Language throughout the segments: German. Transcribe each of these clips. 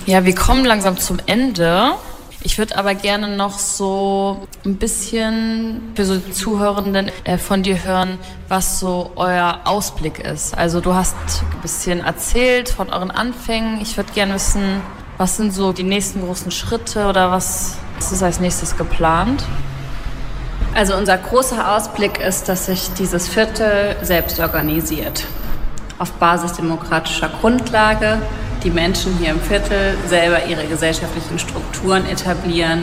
Ja, wir kommen langsam zum Ende. Ich würde aber gerne noch so ein bisschen für so die Zuhörenden von dir hören, was so euer Ausblick ist. Also du hast ein bisschen erzählt von euren Anfängen. Ich würde gerne wissen, was sind so die nächsten großen Schritte oder was ist als nächstes geplant? Also unser großer Ausblick ist, dass sich dieses Viertel selbst organisiert. Auf basisdemokratischer Grundlage. Die Menschen hier im Viertel selber ihre gesellschaftlichen Strukturen etablieren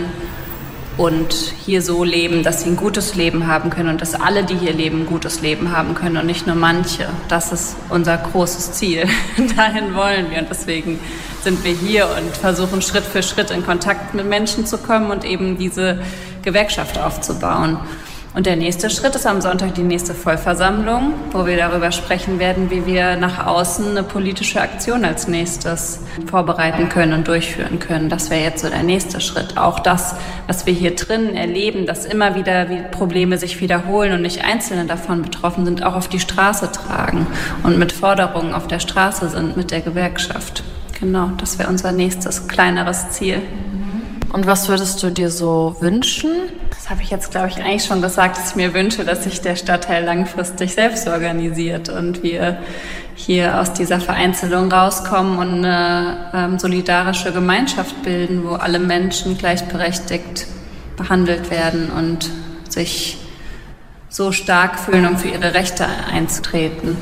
und hier so leben, dass sie ein gutes Leben haben können und dass alle, die hier leben, ein gutes Leben haben können und nicht nur manche. Das ist unser großes Ziel. Dahin wollen wir und deswegen sind wir hier und versuchen Schritt für Schritt in Kontakt mit Menschen zu kommen und eben diese Gewerkschaft aufzubauen. Und der nächste Schritt ist am Sonntag die nächste Vollversammlung, wo wir darüber sprechen werden, wie wir nach außen eine politische Aktion als nächstes vorbereiten können und durchführen können. Das wäre jetzt so der nächste Schritt. Auch das, was wir hier drinnen erleben, dass immer wieder Probleme sich wiederholen und nicht Einzelne davon betroffen sind, auch auf die Straße tragen und mit Forderungen auf der Straße sind mit der Gewerkschaft. Genau, das wäre unser nächstes kleineres Ziel. Und was würdest du dir so wünschen? Das habe ich jetzt, glaube ich, eigentlich schon gesagt, dass ich mir wünsche, dass sich der Stadtteil langfristig selbst organisiert und wir hier aus dieser Vereinzelung rauskommen und eine solidarische Gemeinschaft bilden, wo alle Menschen gleichberechtigt behandelt werden und sich so stark fühlen, um für ihre Rechte einzutreten.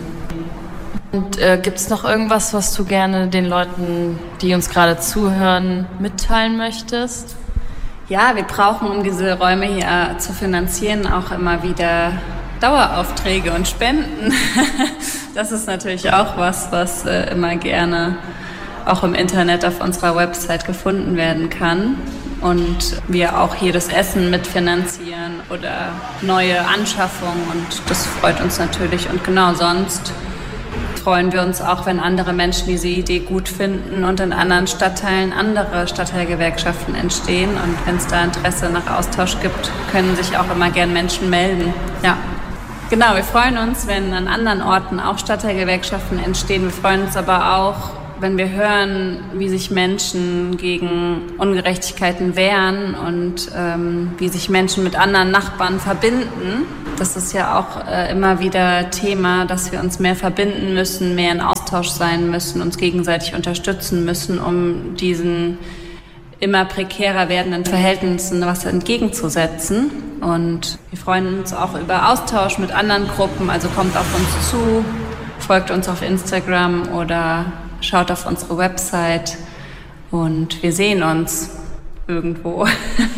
Und gibt es noch irgendwas, was du gerne den Leuten, die uns gerade zuhören, mitteilen möchtest? Ja, wir brauchen, um diese Räume hier zu finanzieren, auch immer wieder Daueraufträge und Spenden. Das ist natürlich auch was immer gerne auch im Internet auf unserer Website gefunden werden kann. Und wir auch hier das Essen mitfinanzieren oder neue Anschaffungen. Und das freut uns natürlich. Und genau sonst freuen wir uns auch, wenn andere Menschen diese Idee gut finden und in anderen Stadtteilen andere Stadtteilgewerkschaften entstehen. Und wenn es da Interesse nach Austausch gibt, können sich auch immer gern Menschen melden. Ja, genau, wir freuen uns, wenn an anderen Orten auch Stadtteilgewerkschaften entstehen. Wir freuen uns aber auch, wenn wir hören, wie sich Menschen gegen Ungerechtigkeiten wehren und wie sich Menschen mit anderen Nachbarn verbinden. Das ist ja auch immer wieder Thema, dass wir uns mehr verbinden müssen, mehr in Austausch sein müssen, uns gegenseitig unterstützen müssen, um diesen immer prekärer werdenden Verhältnissen was entgegenzusetzen. Und wir freuen uns auch über Austausch mit anderen Gruppen, also kommt auf uns zu, folgt uns auf Instagram oder schaut auf unsere Website und wir sehen uns irgendwo.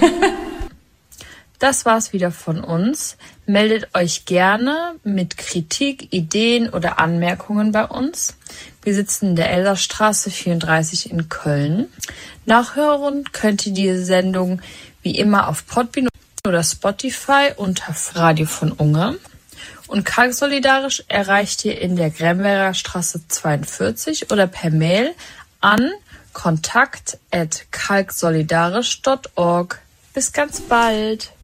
Das war's wieder von uns. Meldet euch gerne mit Kritik, Ideen oder Anmerkungen bei uns. Wir sitzen in der Elsastraße 34 in Köln. Nachhören könnt ihr diese Sendung wie immer auf Podbean oder Spotify unter Radio von Unge. Und kalksolidarisch erreicht ihr in der Gremberger Straße 42 oder per Mail an kontakt@kalksolidarisch.org. Bis ganz bald.